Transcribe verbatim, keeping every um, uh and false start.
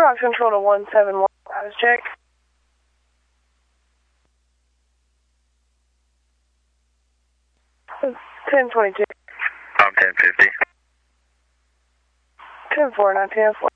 Rock Control to one seven one. Status check. ten twenty-two. I'm ten fifty. ten four, not ten four.